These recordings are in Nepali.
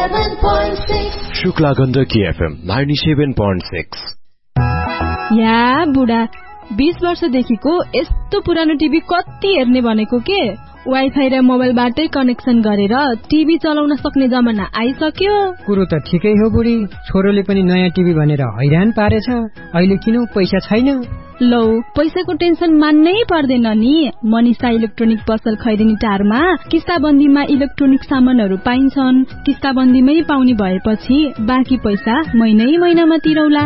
97.6 शुक्ला गण्डकी FM 97.6। या बुढा 20 वर्षदेखिको यस्तो पुरानो टिभी कति हेर्ने भनेको के? वाइफाई र मोबाइलबाटै कनेक्सन गरेर टिभी चलाउन सक्ने जमाना आइसक्यो। कुरो त ठिकै हो बुढी, छोरोले पनि नयाँ टिभी भनेर हैरान पारेछ। अहिले किन पैसा छैन? लौ, पैसाको टेन्सन मान्नै पर्दैन नि। मनिषा इलेक्ट्रोनिक पसल खैरेनी टारमा किस्ताबन्दीमा इलेक्ट्रोनिक सामानहरू पाइन्छन्। किस्ताबन्दीमै पाउने भएपछि बाँकी पैसा महिनामा तिरौला।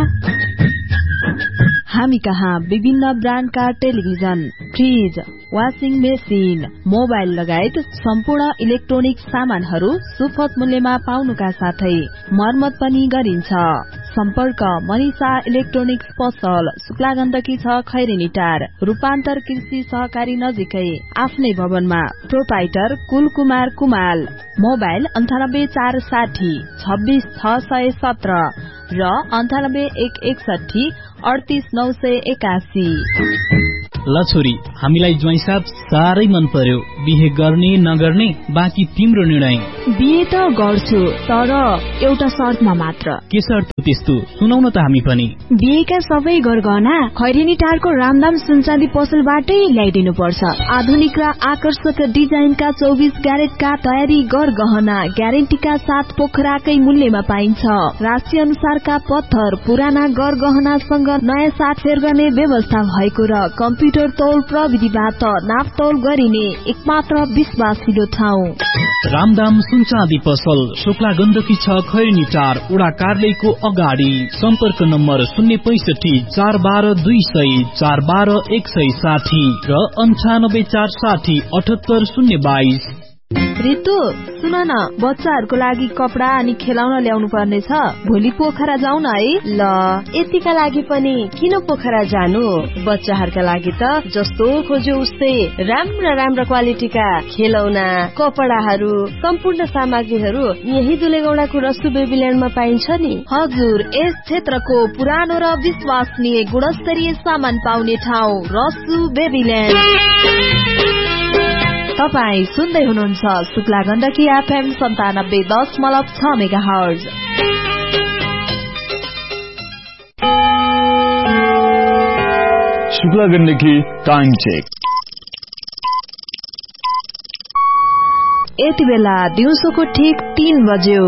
हामी कहाँ विभिन्न ब्रान्डका television, fridge, washing machine, mobile लगायत सम्पूर्ण इलेक्ट्रोनिक सामानहरू सुपथ मूल्यमा पाउनुका साथै मर्मत पनि गरिन्छ। सम्पर्क मनिषा इलेक्ट्रोनिक्स पसल, शुक्ला गण्डकी 6 खैरेनी टार, रूपान्तर कृषि सहकारी नजिकै, आफ्नै भवनमा। प्रोपाइटर कुलकुमार कुमाल। मोबाइल 98460 26617 र 98161 38981। ल छोरी, हामीलाई ज्वाइँ साहब साह्रै मन पर्यो। बिहे गर्ने नगर्ने बाँकी तिम्रो निर्णय। बिहे त गर्छु, तर एउटा शर्तमा मात्र। के शर्त त्यस्तो? सुनाउन त हामी पनि। बिहेका सबै गरगहना खैरेनी टारको रामदाम सुनचाँदी पसलबाटै ल्याइदिनु पर्छ। आधुनिक र आकर्षक डिजाइनका 24 क्यारेटका तयारी गरगहना ग्यारेन्टीका साथ पोखराकै मूल्यमा पाइन्छ। राशि अनुसारका पत्थर, पुराना गरगहनासँग नयाँ साटफेर गर्ने व्यवस्था भएको र कम्प्युटर तौल प्रविधिबाट नापतौल गरिने एकमात्र विश्वासिलो ठाउँ रामदाम सुनचाँदी पसल, शुक्ला गण्डकी 6 खैरेनी टार, वडा कार्यालयको अगाडि। सम्पर्क नम्बर 065 412 200 412 160 र 98460 78022। रितु, सुन न, बच्चाहरूको लागि कपडा अनि खेलाउन ल्याउनु पर्ने छ। भोलि पोखरा जाऊ न है। ल, यतिका लागि पनि किन पोखरा जानु? बच्चाहरूका लागि त जस्तो खोज्यो उस्तै राम्रा क्वालिटीका खेलौना, कपडाहरू, सम्पूर्ण सामग्रीहरू यही दुलेगौडाको रसु बेबील्यान्डमा पाइन्छ नि। हजुर, यस क्षेत्रको पुरानो र विश्वसनीय गुणस्तरीय सामान पाउने ठाउँ रसु बेबील्यान्ड। तपाईँ सुन्दै हुनुहुन्छ Shukla Gandaki FM 97.6 megahertz. Shukla Gandaki time check. यति बेला दिउँसोको ठिक 3 बज्यो।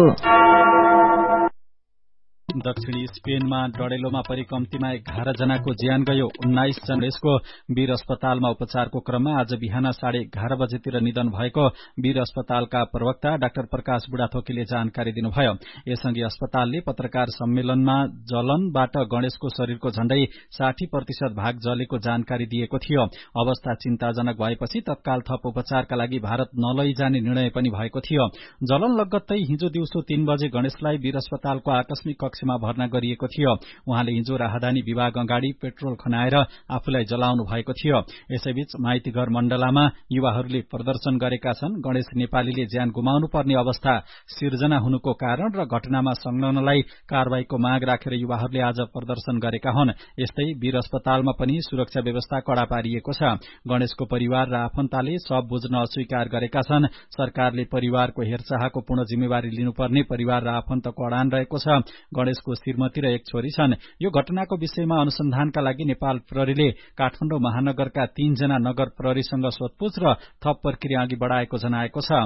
दक्षिणी स्पेनमा डडेलोमा परि कम्तीमा 11 जनाको ज्यान गयो। 19 जना यसको वीर अस्पतालमा उपचारको क्रममा आज बिहान 11:30 बजेतिर निधन भएको वीर अस्पतालका प्रवक्ता डाक्टर प्रकाश बुढाथोकीले जानकारी दिनुभयो। यसअघि अस्पतालले पत्रकार सम्मेलनमा जलनबाट गणेशको शरीरको झण्डै 60% भाग जलेको जानकारी दिएको थियो। अवस्था चिन्ताजनक भएपछि तत्काल थप उपचारका लागि भारत नलैजाने निर्णय पनि भएको थियो। जलन लगत्तै हिजो दिउँसो 3 बजे गणेशलाई वीर अस्पतालको आकस्मिक कक्षमा भर्ना गरिएको थियो। उहाँले हिजो राहदानी विभाग अगाडि पेट्रोल खनाएर आफूलाई जलाउनु भएको थियो। यसैबीच माइतीघर मण्डलामा युवाहरूले प्रदर्शन गरेका छन्। गणेश नेपालीले ज्यान गुमाउनु पर्ने अवस्था सिर्जना हुनुको कारण र घटनामा संलग्नलाई कारबाहीको माग राखेर युवाहरूले आज प्रदर्शन गरेका हुन्। यस्तै वीर अस्पतालमा पनि सुरक्षा व्यवस्था कड़ा पारिएको छ। गणेशको परिवार र आफन्तले शव बुझ्न अस्वीकार गरेका छन्। सरकारले परिवारको हेरचाहको पूर्ण जिम्मेवारी लिनुपर्ने परिवार र आफन्तको अडान रहेको छ। गणेशको श्रीमती र एक छोरी छन्। यो घटनाको विषयमा अनुसन्धानका लागि नेपाल प्रहरीले काठमाडौँ महानगरका 3 जना नगर प्रहरीसँग सोधपूछ र थप प्रक्रिया अघि बढ़ाएको जनाएको छ।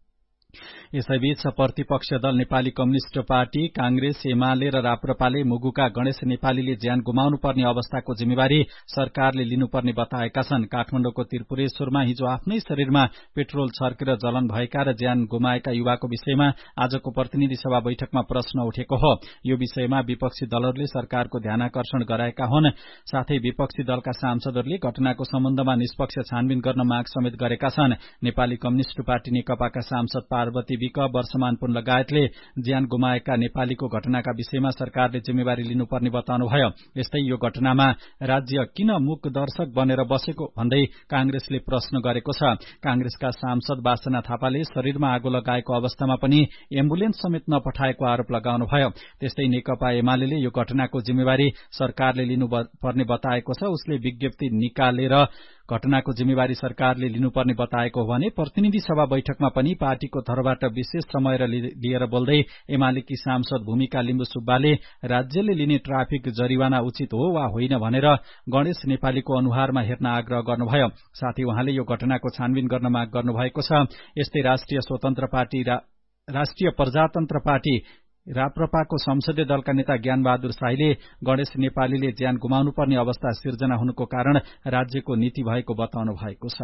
यसैबीच प्रतिपक्ष दल नेपाली कम्युनिष्ट पार्टी, कांग्रेस, एमाले र राप्रपाले मुगुका गणेश नेपालीले ज्यान गुमाउनु पर्ने अवस्थाको जिम्मेवारी सरकारले लिनुपर्ने बताएका छन्। काठमाडौँको त्रिपुरेश्वरमा हिजो आफ्नै शरीरमा पेट्रोल छर्केर जलन भएका र ज्यान गुमाएका युवाको विषयमा आजको प्रतिनिधि सभा बैठकमा प्रश्न उठेको हो। यो विषयमा विपक्षी दलहरूले सरकारको ध्यानाकर्षण गराएका हुन्। साथै विपक्षी दलका सांसदहरूले घटनाको सम्बन्धमा निष्पक्ष छानबिन गर्न माग समेत गरेका छन्। नेपाली कम्युनिष्ट पार्टी नेकपाका सांसद पार्वती विक, वर्षमान पुन लगायतले ज्यान गुमाएका नेपालीको घटनाका विषयमा सरकारले जिम्मेवारी लिनुपर्ने बताउनुभयो। यस्तै यो घटनामा राज्य किन मूक दर्शक बनेर बसेको भन्दै कांग्रेसले प्रश्न गरेको छ। कांग्रेसका सांसद वासना थापाले शरीरमा आगो लगाएको अवस्थामा पनि एम्बुलेन्स समेत नपठाएको आरोप लगाउनुभयो। त्यस्तै नेकपा एमाले यो घटनाको जिम्मेवारी सरकारले लिनुपर्ने बताएको छ। उसले विज्ञप्ति निकालेर घटनाको जिम्मेवारी सरकारले लिनुपर्ने बताएको हो भने प्रतिनिधि सभा बैठकमा पनि पार्टीको तर्फबाट विशेष समय लिएर बोल्दै एमालेकी सांसद भूमिका लिम्बु सुब्बाले राज्यले लिने ट्राफिक जरिवाना उचित हो वा होइन भनेर गणेश नेपालीको अनुहारमा हेर्न आग्रह गर्नुभयो। साथै उहाँले यो घटनाको छानबिन गर्न माग गर्नुभएको छ। यस्तै राष्ट्रिय प्रजातन्त्र पार्टी राप्रपाको संसदीय दलका नेता ज्ञानबहादुर शाहीले गणेश नेपालीले ज्यान गुमाउनुपर्ने अवस्था सिर्जना हुनुको कारण राज्यको नीति भएको बताउनु भएको छ।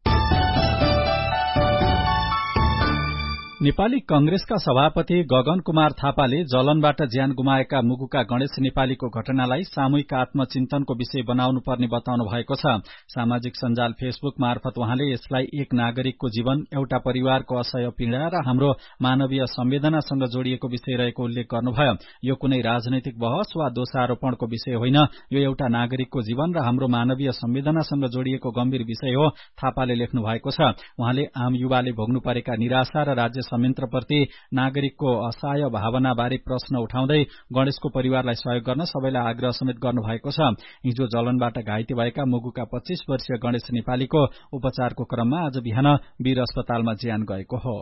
नेपाली कंग्रेसका सभापति गगन कुमार थापाले जलनबाट ज्यान गुमाएका मुगुका गणेश नेपालीको घटनालाई सामूहिक आत्मचिन्तनको विषय बनाउनु पर्ने बताउनु भएको छ। सामाजिक सञ्जाल फेसबुक मार्फत उहाँले यसलाई एक नागरिकको जीवन, एउटा परिवारको असह्य पीड़ा र हाम्रो मानवीय संवेदनासँग जोडिएको विषय रहेको उल्लेख गर्नुभयो। यो कुनै राजनैतिक बहस वा दोषारोपणको विषय होइन, यो एउटा नागरिकको जीवन र हाम्रो मानवीय संवेदनासँग जोडिएको गम्भीर विषय हो, थापाले लेख्नु भएको छ। उहाँले आम युवाले भोग्नु परेका निराशा र राज्य संयन्त्रप्रति नागरिकको असहाय भावनाबारे प्रश्न उठाउँदै गणेशको परिवारलाई सहयोग गर्न सबैलाई आग्रह समेत गर्नुभएको छ। हिजो जलनबाट घाइते भएका मुगुका 25 वर्षीय गणेश नेपालीको उपचारको क्रममा आज बिहान वीर अस्पतालमा ज्यान गएको हो।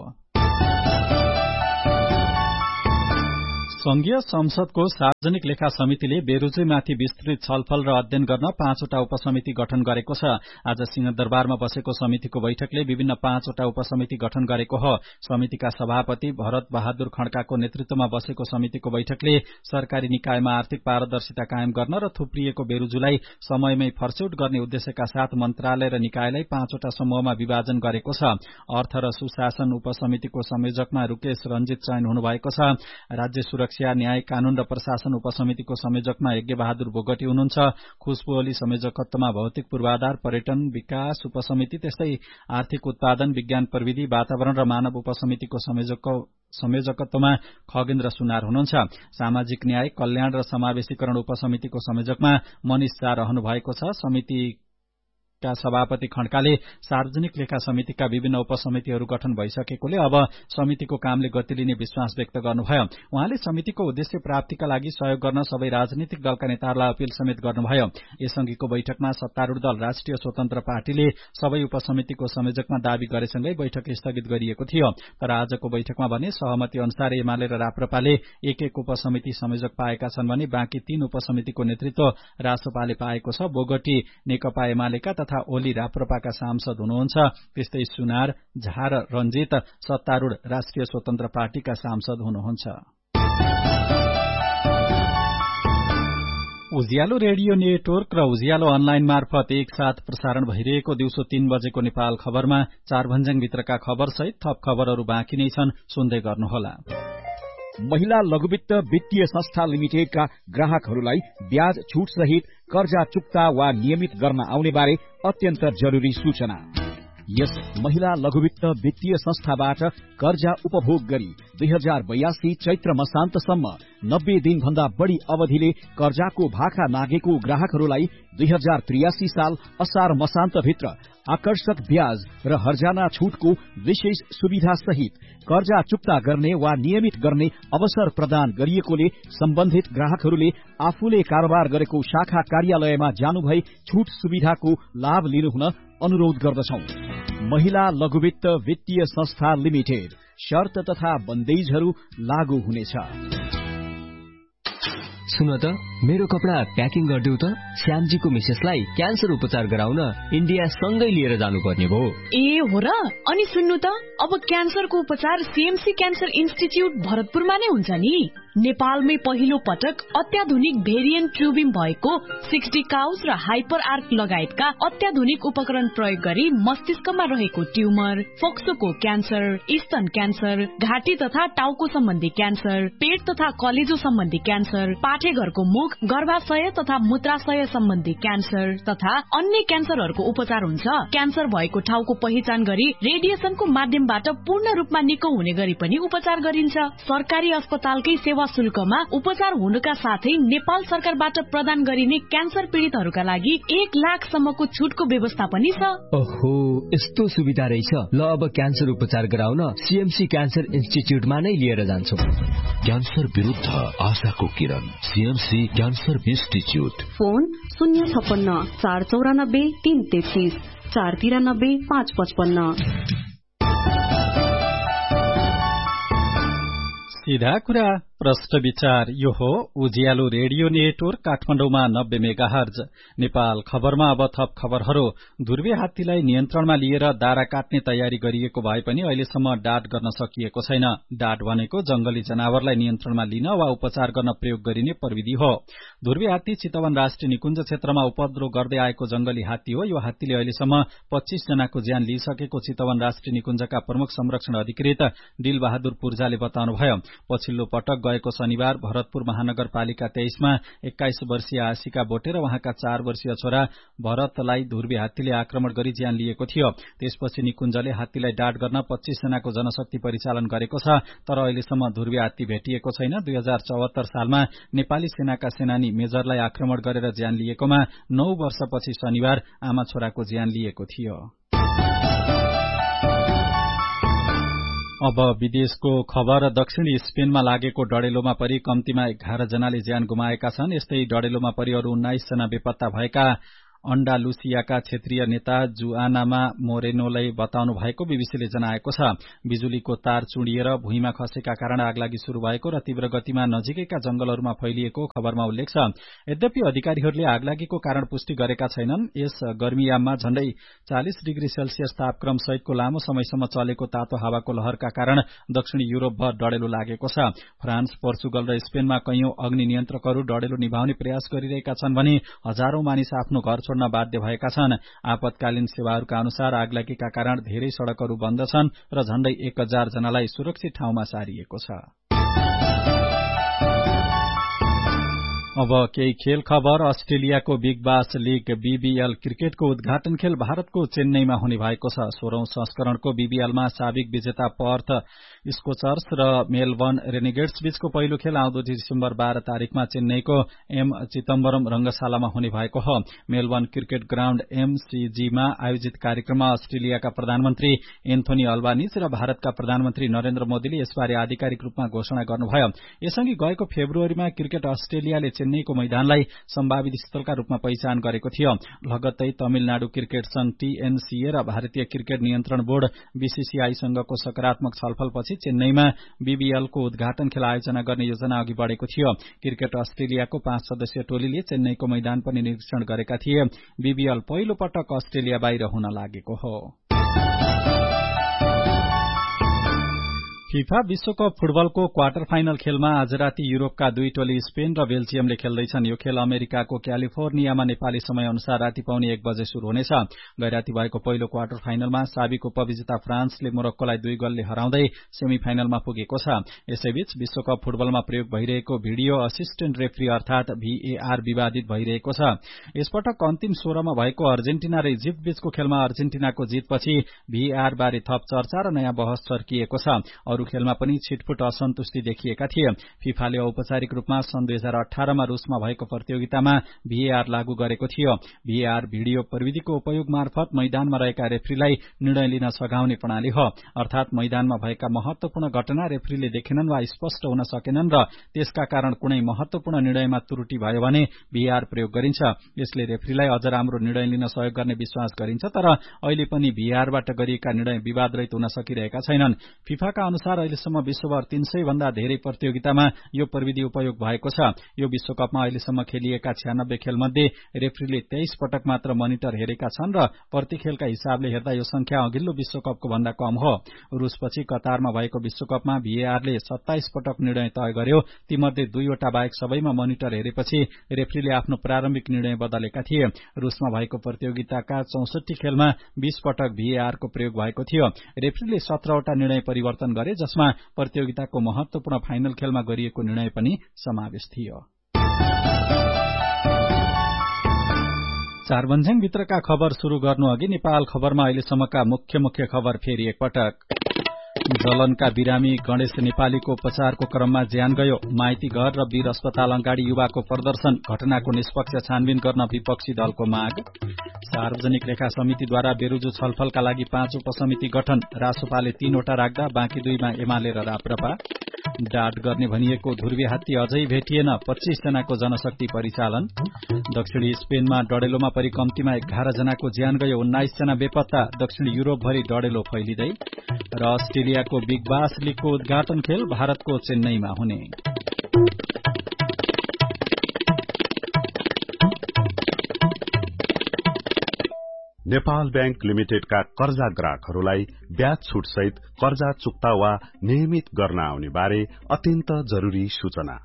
संघीय संसदको सार्वजनिक लेखा समितिले बेरोजगारीमाथि विस्तृत छलफल र अध्ययन गर्न 5वटा उपसमिति गठन गरेको छ। आज सिंहदरबारमा बसेको समितिको बैठकले विभिन्न 5वटा उपसमिति गठन गरेको हो। समितिका सभापति भरत बहादुर खड्काको नेतृत्वमा बसेको समितिको बैठकले सरकारी निकायमा आर्थिक पारदर्शिता कायम गर्न र थुप्रिएको बेरोजगारीलाई समयमै फर्स्यौट गर्ने उद्देश्यका साथ मन्त्रालय र निकायलाई 5वटा समूहमा विभाजन गरेको छ। अर्थ र सुशासन उपसमितिको संयोजकमा रुकेश रञ्जित चयन हुनुभएको छ। राज्य सुरक्षा, न्याय, कानून र प्रशासन उपसमितिको संयोजकमा यज्ञबहादुर बोगटी हुनुहुन्छ। खुशबु ओली संयोजकत्वमा भौतिक पूर्वाधार, पर्यटन विकास उपसमिति, त्यस्तै आर्थिक उत्पादन, विज्ञान प्रविधि, वातावरण र मानव उपसमितिको संयोजकत्वमा खगेन्द्र सुनार हुनुहुन्छ। सामाजिक न्याय, कल्याण र समावेशीकरण उपसमितिको संयोजकमा मनिष शाह रहनु भएको छ। समितिका सभापति खड्काले सार्वजनिक लेखा समितिका विभिन्न उपसमितिहरू गठन भइसकेकोले अब समितिको कामले गति लिने विश्वास व्यक्त गर्नुभयो। उहाँले समितिको उद्देश्य प्राप्तिका लागि सहयोग गर्न सबै राजनीतिक दलका नेताहरूलाई अपील समेत गर्नुभयो। यसअघिको बैठकमा सत्तारूढ़ दल राष्ट्रिय स्वतन्त्र पार्टीले सबै उपसमितिको संयोजकमा दावी गरेसँगै बैठक स्थगित गरिएको थियो। तर आजको बैठकमा भने सहमति अनुसार एमाले र राप्रपाले एक उपसमिति संयोजक पाएका छन् भने बाँकी 3 उपसमितिको नेतृत्व रासपाले पाएको छ। बोगटी नेकपा एमालेका तथा ओली राप्रपाका सांसद हुनुहुन्छ। त्यस्तै सुनार, झा र रञ्जित सत्तारूढ़ राष्ट्रिय स्वतन्त्र पार्टीका सांसद हुनुहुन्छ। उज्यालो रेडियो नेटवर्क र उज्यालो अनलाइन मार्फत एकसाथ प्रसारण भइरहेको दिउँसो 3 बजेको नेपाल खबरमा 4 भन्ज्याङभित्रका खबरसहित थप खबरहरू बाँकी नै छन्, सुन्दै गर्नुहोला। महिला लघुवित्त वित्तीय संस्था लिमिटेडका ग्राहकहरूलाई ब्याज छुट सहित कर्जा चुक्ता वा नियमित गर्न आउने बारे अत्यन्त जरुरी सूचना। यस महिला लघुवित्त वित्तीय संस्थाबाट कर्जा उपभोग गरी 2082 चैत्र मसान्तसम्म 90 दिन भन्दा बढ़ी अवधिले कर्जाको भाखा नागेको ग्राहकहरूलाई 2083 साल असार मसान्तभित्र आकर्षक ब्याज र हर्जाना छुटको विशेष सुविधा सहित कर्जा चुक्ता गर्ने वा नियमित गर्ने अवसर प्रदान गरिएकोले सम्बन्धित ग्राहकहरूले आफूले कारोबार गरेको शाखा कार्यालयमा जानुभई छुट सुविधाको लाभ लिनुहुन अनुरोध गर्दछौं। महिला लघुवित्त वित्तीय संस्था लिमिटेड, शर्त तथा बन्देजहरू लागू हुनेछ। सुन त, मेरो कपडा प्याकिङ गरिदेऊ त। श्यामजीको मिसेसलाई क्यान्सर उपचार गराउन इन्डिया सँगै लिएर जानुपर्ने भयो। ए हो र? अनि सुन्नु त, अब क्यान्सरको उपचार सीएमसी क्यान्सर इन्स्टिच्युट भरतपुरमा नै हुन्छ नि। नेपालमै पहिलो पटक अत्याधुनिक भेरिएन्ट ट्युबिङ भएको 60 काउस र हाइपर आर्क लगायतका अत्याधुनिक उपकरण प्रयोग गरी मस्तिष्कमा रहेको ट्युमर, फोक्सोको क्यान्सर, स्तन क्यान्सर, घाँटी तथा टाउको सम्बन्धी क्यान्सर, पेट तथा कलेजो सम्बन्धी क्यान्सर, पाठेघरको मुख, गर्भाशय तथा मूत्राशय सम्बन्धी क्यान्सर तथा अन्य क्यान्सरहरूको उपचार हुन्छ। क्यान्सर भएको ठाउँको पहिचान गरी रेडिएसनको माध्यमबाट पूर्ण रूपमा निको हुने गरी पनि उपचार गरिन्छ। सरकारी अस्पतालकै सेवा शुल्कमा उपचार हुनुका साथै नेपाल सरकारबाट प्रदान गरिने क्यान्सर पीड़ितहरूका लागि 1 लाखसम्मको छुटको व्यवस्था पनि छ। ओहो, यस्तो सुविधा रहेछ। ल, अब क्यान्सर उपचार गराउन सीएमसी क्यान्सर इन्स्टिच्युटमा नै लिएर जान्छौं। क्यान्सर विरुद्ध आशाको किरण, सीएमसी क्यान्सर इन्स्टिच्युट। फोन 056 494 333 493 555। सीधा कुरा प्रश्न विचार यो हो उज्यालो रेडियो नेटवर्क काठमाडौँमा 90 मेगाहर्ज। नेपाल खबरमा अब थप खबरहरू। ध्रुवे हात्तीलाई नियन्त्रणमा लिएर दारा काट्ने तयारी गरिएको भए पनि अहिलेसम्म डाँट गर्न सकिएको छैन। डाँट भनेको जंगली जनावरलाई नियन्त्रणमा लिन वा उपचार गर्न प्रयोग गरिने प्रविधि हो। ध्रुवे हात्ती चितवन राष्ट्रिय निकुञ्ज क्षेत्रमा उपद्रो गर्दै आएको जंगली हात्ती हो। यो हात्तीले अहिलेसम्म 25 जनाको ज्यान लिइसकेको चितवन राष्ट्रिय निकुञ्जका प्रमुख संरक्षण अधिकृत दिलबहादुर पूर्जाले बताउनुभयो। पछिल्लो पटक गएको शनिबार भरतपुर महानगरपालिका 23 मा 21 वर्षीय आशिका बोटे र उहाँका 4 वर्षीय छोरा भरतलाई ध्रुवे हात्तीले आक्रमण गरी ज्यान लिएको थियो। त्यसपछि निकुञ्जले हात्तीलाई डाँट गर्न 25 जनाको जनशक्ति परिचालन गरेको छ, तर अहिलेसम्म ध्रुवे हात्ती भेटिएको छैन। 2074 सालमा नेपाली सेनाका सेनानी मेजरलाई आक्रमण गरेर ज्यान लिएकोमा 9 वर्षपछि शनिबार आमा छोराको ज्यान लिएको थियो। अब विदेशको खबर। दक्षिणी स्पेनमा लागेको डडेलोमा परि कम्तीमा 11 जनाले ज्यान गुमाएका छन्। यस्तै डडेलोमा परि अरू 19 जना बेपत्ता भएका अन्डालुसियाका क्षेत्रीय नेता जुआनामा मोरेनोले बताउनु भएको बीबीसीले जनाएको छ। बिजुलीको तार चुडिएर भुइँमा खसेका कारण आगलागी शुरू भएको र तीव्र गतिमा नजिकैका जंगलहरूमा फैलिएको खबरमा उल्लेख छ। यद्यपि अधिकारीहरूले आगलागीको कारण पुष्टि गरेका छैनन्। यस गर्मीयाममा झण्डै 40 डिग्री सेल्सियस तापक्रम सहितको लामो समयसम्म चलेको तातो हावाको लहरका कारण दक्षिणी युरोपभर डडेलो लागेको छ। फ्रान्स, पोर्चुगल र स्पेनमा कैयौं अग्नि नियन्त्रकहरू डडेलो निभाउने प्रयास गरिरहेका छन् भने हजारौं मानिस आफ्नो घर छोड्न बाध्य भएका छन्। आपतकालीन सेवाहरूका अनुसार आगलागीका कारण धेरै सड़कहरू बन्द छन् र झण्डै 1000 जनालाई सुरक्षित ठाउँमा सारिएको छ। अब केही खेल खबर। अस्ट्रेलियाको बिग बास लीग बीबीएल क्रिकेटको उद्घाटन खेल भारतको चेन्नईमा हुने भएको छ। 16औं संस्करणको बीबीएलमा साबिक विजेता पर्थ स्कोचर्स र मेलबर्न रेनेगेड्स बीचको पहिलो खेल आउँदो डिसेम्बर 12 तारिकमा चेन्नईको एम चिदम्बरम रंगशालामा हुने भएको हो। मेलबर्न क्रिकेट ग्राउण्ड एमसीजीमा आयोजित कार्यक्रममा अस्ट्रेलियाका प्रधानमन्त्री एन्थोनी अल्बानिज र भारतका प्रधानमन्त्री नरेन्द्र मोदीले यसबारे आधिकारिक रूपमा घोषणा गर्नुभयो। यसअघि गएको फेब्रुअरीमा क्रिकेट अस्ट्रेलियाले चेन्नईको मैदानलाई सम्भावित स्थलका रूपमा पहिचान गरेको थियो। लगत्तै तमिलनाडु क्रिकेट संघ टीएनसीए र भारतीय क्रिकेट नियन्त्रण बोर्ड बीसीसीआईसँगको सकारात्मक छलफलपछि चेन्नईमा बीबीएलको उद्घाटन खेल आयोजना गर्ने योजना अघि बढ़ेको थियो। क्रिकेट अस्ट्रेलियाको 5 सदस्यीय टोलीले चेन्नईको मैदान पनि निरीक्षण गरेका थिए। बीबीएल पहिलो पटक अस्ट्रेलिया बाहिर हुन लागेको हो। फिफा विश्वकप फुटबलको क्वार्टर फाइनल खेलमा आज राति युरोपका 2 टोली स्पेन र बेल्जियमले खेल्दैछन्। यो खेल अमेरिकाको क्यालिफोर्नियामा नेपाली समय अनुसार राति पाउने 1 बजे शुरू हुनेछ। गैराती भएको पहिलो क्वार्टर फाइनलमा साबिक उपविजेता फ्रान्सले मोरक्कोलाई 2 गोलले हराउँदै सेमी फाइनलमा पुगेको छ। यसैबीच विश्वकप फुटबलमा प्रयोग भइरहेको भिडियो असिस्टेन्ट रेफ्री अर्थात भीएआर विवादित भइरहेको छ। यसपटक अन्तिम 16 मा भएको अर्जेन्टिना र इजिप्ट बीचको खेलमा अर्जेन्टिनाको जितपछि भीएआर बारे थप चर्चा र नयाँ बहस चर्किएको छ। खेलमा पनि छिटफुट असन्तुष्टि देखिएका थिए। फिफाले औपचारिक रूपमा सन् 2018 मा रूसमा भएको प्रतियोगितामा भीएआर लागू गरेको थियो। भीएआर भिडियो प्रविधिको उपयोग मार्फत मैदानमा रहेका रेफ्रीलाई निर्णय लिन सघाउने प्रणाली हो। अर्थात मैदानमा भएका महत्वपूर्ण घटना रेफ्रीले देखेनन् वा स्पष्ट हुन सकेनन् र त्यसका कारण कुनै महत्वपूर्ण निर्णयमा त्रुटि भयो भने भीएआर प्रयोग गरिन्छ। यसले रेफ्रीलाई अझ राम्रो निर्णय लिन सहयोग गर्ने विश्वास गरिन्छ। तर अहिले पनि भीएआरबाट गरिएका निर्णय विवादरहित हुन सकिरहेका छैनन्। फिफाका अनुसार अहिलेसम्म विश्वभर 300 भन्दा धेरै प्रतियोगितामा यो प्रविधि उपयोग भएको छ। यो विश्वकपमा अहिलेसम्म खेलिएका 96 खेलमध्ये रेफ्रीले 23 पटक मात्र मोनिटर हेरेका छन् र प्रति खेलका हिसाबले हेर्दा यो संख्या अघिल्लो विश्वकपको भन्दा कम हो। रूसपछि कतारमा भएको विश्वकपमा भीएआरले 27 पटक निर्णय तय गर्यो। तीमध्ये 2 वटा बाहेक सबैमा मोनिटर हेरेपछि रेफ्रीले आफ्नो प्रारम्भिक निर्णय बदलेका थिए। रूसमा भएको प्रतियोगिताका 64 खेलमा 20 पटक भीएआरको प्रयोग भएको थियो। रेफ्रीले 17 वटा निर्णय परिवर्तन गरे, जसमा प्रतियोगिताको महत्वपूर्ण फाइनल खेलमा गरिएको निर्णय पनि समावेश थियो। चारबन्झ्याङ भित्रका खबर शुरू गर्नु अघि नेपाल खबरमा अहिलेसम्मका मुख्य खबर फेरि एकपटक। जलनका बिरामी गणेश नेपालीको उपचारको क्रममा ज्यान गयो। माइती घर र वीर अस्पताल अगाडि युवाको प्रदर्शन, घटनाको निष्पक्ष छानबिन गर्न विपक्षी दलको माग। सार्वजनिक लेखा समितिद्वारा बेरुजु छलफलका लागि 5 उपसमिति गठन, रासोपाले 3 वटा राख्दा बाँकी 2मा एमाले र राप्रपा। डाट गर्ने भनिएको ध्रुवी हात्ती अझै भेटिएन, 25 जनाको जनशक्ति परिचालन। दक्षिणी स्पेनमा डडेलोमा परि कम्तीमा 11 जनाको ज्यान गयो, 19 जना बेपत्ता। दक्षिण युरोपभरि डडेलो फैलिँदै। र अस्ट्रेलियाको बिग बास लीगको उद्घाटन खेल भारतको चेन्नईमा हुने। नेपाल बैंक लिमिटेडका कर्जा ग्राहकहरूलाई ब्याज छुट सहित कर्जा चुक्ता वा नियमित गर्न आउने बारे अत्यन्त जरुरी सूचना।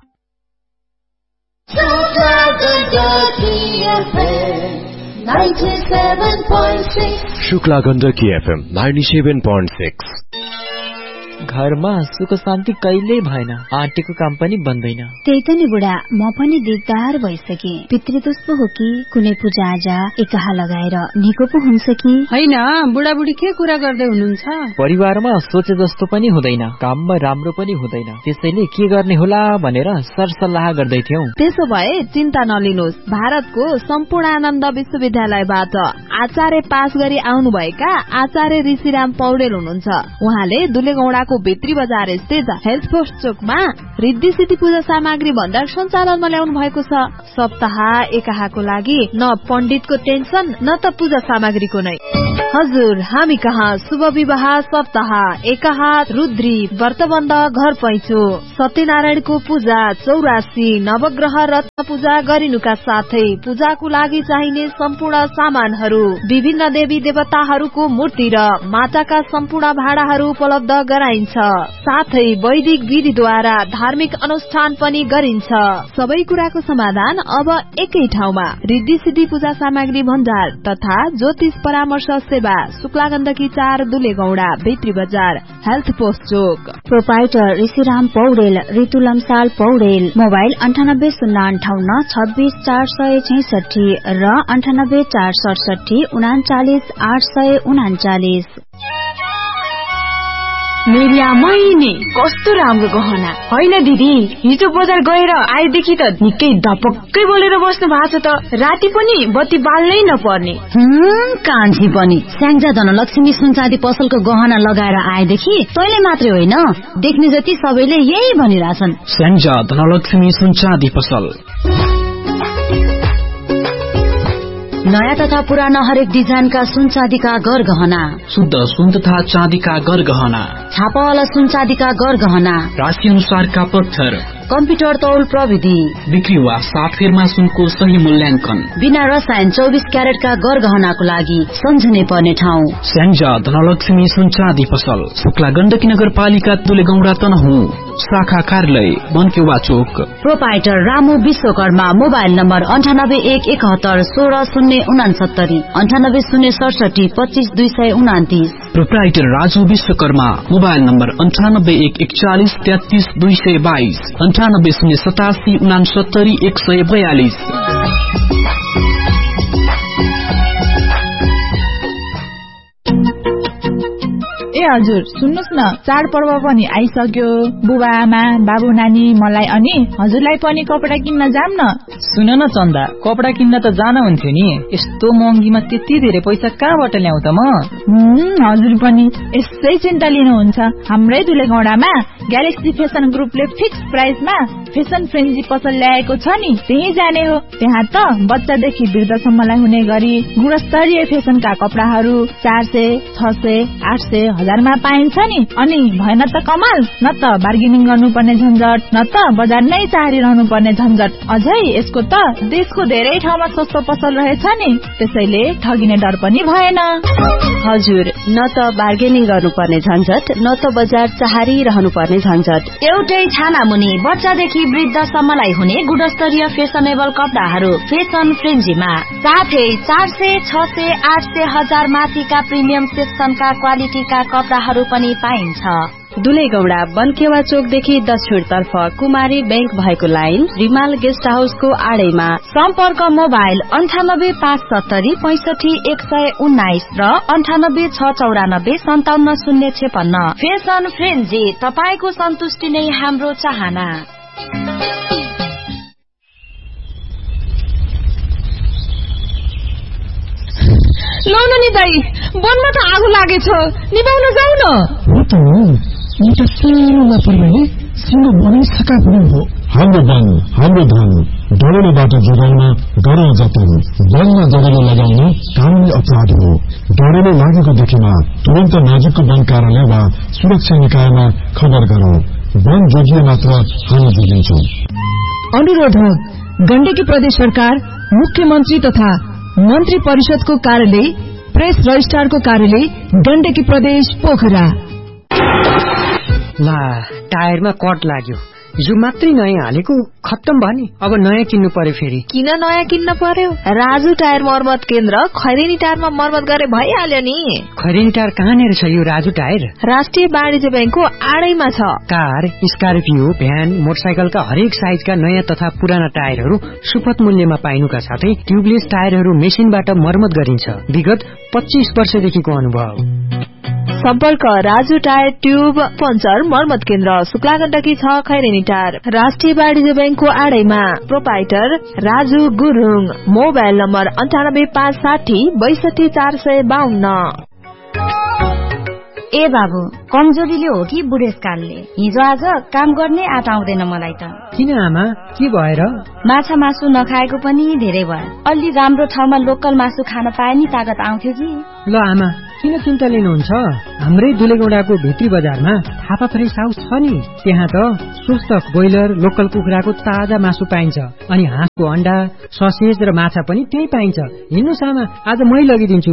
शुक्ला गण्डकी एफएम 97.6। घरमा सुख शान्ति कहिल्यै भएन, आँटेको काम पनि बन्दैन। त्यही त नि बुढा, म पनि दिगदार भइसके। पितृदोष पो हो कि कुनै पूजा आजा एकाहा लगाएर निको पो हुन्छ कि होइन? बुढाबुढी के कुरा गर्दै हुनुहुन्छ? परिवारमा सोचे जस्तो पनि हुँदैन, काममा राम्रो पनि हुँदैन, त्यसैले के गर्ने होला भनेर सरसल्लाह गर्दै थियौं। त्यसो भए चिन्ता नलिनुहोस्, भारतको सम्पूर्णानन्द विश्वविद्यालयबाट आचार्य पास गरी आउनुभएका आचार्य ऋषिराम पौडेल हुनुहुन्छ। उहाँले दुलेगौडाको भित्री बजार स्थित हेल्थ पोस्ट चोकमा रिद्धि सिद्धि पूजा सामग्री भण्डार सञ्चालनमा ल्याउनु भएको छ। सप्ताह एकाहाको लागि न पण्डितको टेन्सन न त पूजा सामग्रीको नै। हजुर, हामी कहाँ शुभ विवाह सप्ताह एकाहा, रुद्री व्रतबन्ध, घर पैँचो, सत्यनारायणको पूजा, 84 नवग्रह रत्न पूजा गरिनुका साथै पूजाको लागि चाहिने सम्पूर्ण सामानहरू, विभिन्न देवी देवताहरूको मूर्ति र माटाका सम्पूर्ण भाँडाहरू उपलब्ध गराइन्छ। साथै वैदिक विधिद्वारा धार्मिक अनुष्ठान पनि गरिन्छ। सबै कुराको समाधान अब एकै ठाउँमा। रिद्धि सिद्धि पूजा सामग्री भण्डार तथा ज्योतिष परामर्श सेवा, शुक्ला गण्डकी 4 दुलेगौडा भित्री बजार हेल्थ पोस्ट चोक। प्रोपाइटर ऋषिराम पौडेल, ऋतु लम्साल पौडेल। मोबाइल 9805 26 466 र 98 467 39 839। महिने कस्तो राम्रो गहना होइन दिदी? हिजो बजार गएर आएदेखि त निकै धपक्कै बोलेर बस्नु भएको छ त। राति पनि बत्ती बाल्नै नपर्ने। कान्छी पनि स्याङ्जा धनलक्ष्मी सुनचाँदी पसलको गहना लगाएर आएदेखि तैले मात्रै होइन, देख्ने जति सबैले यही भनिरहेछन्। स्याङ्जा धनलक्ष्मी सुनचाँदी पसल। नयाँ तथा पुराना हरेक डिजाइनका सुन चाँदीका गरगहना, शुद्ध सुन तथा चाँदीका गरगहना, छापावाला सुन चाँदीका गरगहना, राशि अनुसारका पत्थर, कम्प्युटर तौल प्रविधि, बिक्री वा सात फेरमा सुनको सही मूल्याङ्कन, बिना रसायन 24 क्यारेटका गरगहनाको लागि सम्झनै पर्ने ठाउँ स्याङ्जा धनलक्ष्मी सुन चाँदी पसल, शुक्ला गण्डकी नगरपालिका दुलेगौडा तनहुँ, शाखा कार्यालय बनकेवा चोक। Proprietor Ramu Vishwakarma. Mobile number 98 171 16 69 067 25 229। Proprietor Raju Vishwakarma. Mobile number 98 141 33 222 98 087 69 142। ए हजुर, सुन्नुस् न, चाडपर्व पनि आइसक्यो। बुबा आमा बाबु नानी मलाई अनि हजुरलाई पनि कपडा किन्न जाम न। सुन न चन्दा, कपडा किन्न त जान हुन्थ्यो नि, यस्तो महँगीमा त्यति धेरै पैसा कहाँबाट ल्याउ त म? हजुर पनि यसै चिन्ता लिनुहुन्छ। हाम्रै दुलेगौडामा ग्यालेक्सी फेसन ग्रुपले फिक्स प्राइसमा फेसन फ्रेन्जी पसल ल्याएको छ नि, त्यही जाने हो। त्यहाँ त बच्चादेखि वृद्धसम्मलाई हुने गरी गुणस्तरीय फेसनका कपडाहरू 400, 600, 800, 1000 मा पाइन्छ नि। अनि भएन त कमाल, न त बार्गेनिङ गर्नुपर्ने झन्झट, न त बजार नै चाहरिरहनु पर्ने झन्झट। अझै यसको त देशको धेरै ठाउँमा सस्तो पसल रहेछ नि, त्यसैले ठगिने डर पनि भएन। हजुर, न त बार्गेनिङ गर्नुपर्ने झन्झट, न त बजार चाहरिरहनु पर्ने झन्झट। एउटै छाना मुनि बच्चादेखि वृद्धसम्मलाई हुने गुणस्तरीय फेसनेबल कपडाहरू फेसन फ्रेन्जीमा। साथै 400, 600, 800, 1000 माथिका प्रिमियम सेक्सनका क्वालिटीका कपडाहरू पनि पाइन्छ। दुलेगौडा बनकेवा चोकदेखि दक्षिणतर्फ कुमारी बैंक भएको लाइन रिमाल गेस्ट हाउसको आडैमा। सम्पर्क मोबाइल 9857456119 र 9864957056। फेसन फ्रेन्जी, तपाईको सन्तुष्टि नै हाम्रो चाहना। लौ न नि दाई, वनमा त आगो लागेछ, निभाउन जाऊ न। हो त हो, एउटा सानोमा परिवारले सिंह बनै सकापुग्नु हो। हाम्रो वन, हाम्रो धन, डढेलोबाट जोगाउन गरौँ जतन। वनमा डढेलो लगाउनु कानूनी अपराध हो। डढेलो लागेको देखेमा तुरन्त नजिकको वन कार्यालय वा सुरक्षा निकायमा खबर गरौँ। वन जोगिए मात्र हामी जोगिन्छौँ। अनुरोध, गण्डकी प्रदेश सरकार, मुख्यमन्त्री तथा मन्त्री परिषदको कार्यालय, प्रेस रजिस्ट्रारको कार्यालय, गण्डकी प्रदेश पोखरा। ला, टायरमा कट लाग्यो। यो मात्रै नयाँ हालेको, खत्तम भयो नि। अब नयाँ किन्नु पर्यो फेरि। किन नयाँ किन्न पर्यो? राजु टायर मर्मत केन्द्र खैरेनी टायरमा मर्मत गरे भइहाल्यो नि। खैरेनी टायर कहाँनिर छ यो राजु टायर? राष्ट्रिय वाणिज्य बैंकको आडैमा छ। कार, स्कर्पियो, भ्यान, मोटरसाइकलका हरेक साइजका नयाँ तथा पुराना टायरहरू सुपथ मूल्यमा पाइनुका साथै ट्युबलेस टायरहरू मेसिनबाट मर्मत गरिन्छ। विगत 25 वर्षदेखिको अनुभव। सम्पर्क राजु टायर ट्युब पञ्चर मर्मत केन्द्र, शुक्ला गण्डकी 6 खैरेनी टायर, राष्ट्रिय वाणिज्य बैंकको आडैमा। Proprietor Raju Gurung. Mobile number 9856062452। ए बाबु, कमजोरीले हो कि बुढेसकालले? हिजो आज काम गर्ने आँट आउँदैन मलाई त। किन आमा, के भएर? माछा मासु नखाएको पनि धेरै भयो। अलि राम्रो ठाउँमा लोकल मासु खान पाए नि तागत आउँथ्यो कि। ल आमा, किन चिन्ता लिनुहुन्छ? हाम्रै दुलेगौडाको भित्री बजारमा थापा फ्रेस हाउस छ नि। त्यहाँ त स्वस्थ ब्रोइलर, लोकल कुखुराको ताजा मासु पाइन्छ। अनि हाँसको अण्डा, ससेज र माछा पनि त्यही पाइन्छ। हिँड्नुस् आमा, आज मै लगिदिन्छु।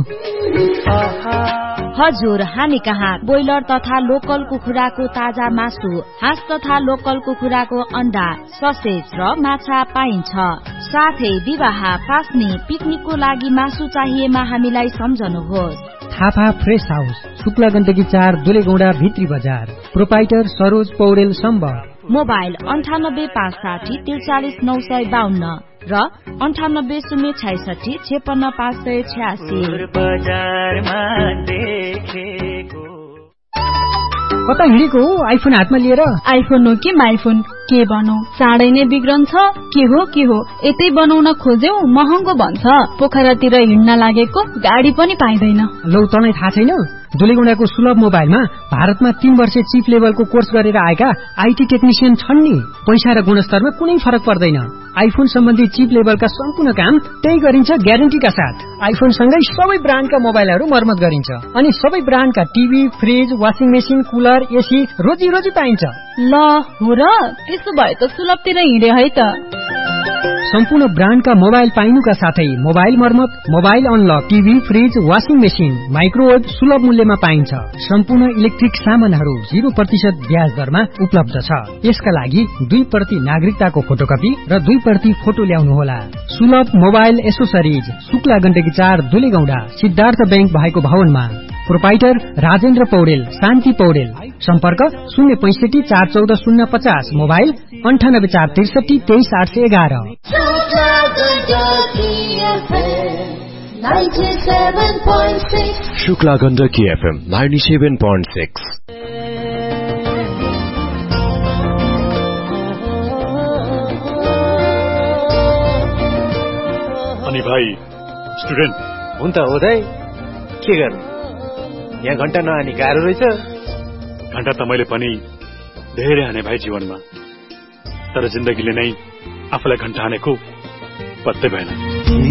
हजुर, हामी कहाँ ब्रोइलर तथा लोकल कुखुराको ताजा मासु, हाँस तथा लोकल कुखुराको अण्डा, ससेज र माछा पाइन्छ। साथै विवाह, पास्ने, पिकनिकको लागि मासु चाहिएमा हामीलाई सम्झनुहोस्। थापा फ्रेस हाउस, शुक्ला गण्डकी 4 दुलेगौडा भित्री बजार। प्रोपाइटर सरोज पौडेल सम्बर। मोबाइल 9857434952 र 9805565586। कता हिँडेको हो आइफोन हातमा लिएर? आइफोन हो कि माइफोन, के बनाऊ? चाँडै नै बिग्रन्छ। के हो यतै बनाउन खोज्यौ महँगो भन्छ। पोखरातिर हिँड्न लागेको गाडी पनि पाइँदैन। लौ, तँलाई थाहा छैन? दुलेगौडाको सुलभ मोबाइलमा भारतमा 3 वर्ष चिप लेभलको कोर्स गरेर आएका आईटी टेक्निशियन छन् नि। पैसा र गुणस्तरमा कुनै फरक पर्दैन। आइफोन सम्बन्धी चिप लेभलका सम्पूर्ण काम त्यही गरिन्छ ग्यारेन्टीका साथ। आइफोन सँगै सबै ब्रान्डका मोबाइलहरू मर्मत गरिन्छ। अनि सबै ब्रान्डका TV, fridge, washing machine, cooler, AC रोजी पाइन्छ। ल हो र, त्यसो भए त सुलभतिर हिँडे है त। सम्पूर्ण ब्रान्डका मोबाइल पाइनुका साथै मोबाइल मर्मत, mobile unlock, TV, fridge, washing machine, microwave सुलभ मूल्यमा पाइन्छ। सम्पूर्ण इलेक्ट्रिक सामानहरू 0% ब्याज दरमा उपलब्ध छ। यसका लागि 2% नागरिकताको फोटोकपी र 2% फोटो ल्याउनुहोला। सुलभ mobile accessories, Shukla Gandaki 4 दुलेगौडा, Siddhartha bank भएको भवनमा। प्रोपाइटर राजेन्द्र पौडेल, शान्ति पौडेल। सम्पर्क 065 414 050, मोबाइल 98 463 23811। शुक्ला गण्डकी FM 97.6। अनि भाइ स्टुडेन्ट हुन त हो दाइ, के गर्नु? यहाँ घण्टा नहानी गाह्रो रहेछ। घण्टा त मैले पनि धेरै हाने भाइ जीवनमा, तर जिन्दगीले नै आफूलाई घण्टा हानेको पत्तै भएन।